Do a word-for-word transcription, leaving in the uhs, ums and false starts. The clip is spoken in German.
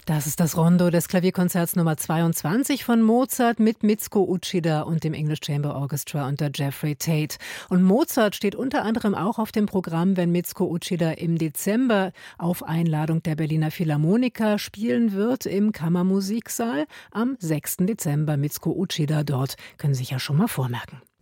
Das ist das Rondo des Klavierkonzerts Nummer zweiundzwanzig von Mozart mit Mitsuko Uchida und dem English Chamber Orchestra unter Jeffrey Tate. Und Mozart steht unter anderem auch auf dem Programm, wenn Mitsuko Uchida im Dezember auf Einladung der Berliner Philharmoniker spielen wird im Kammermusiksaal. Am sechsten Dezember Mitsuko Uchida dort. Können Sie sich ja schon mal vormerken.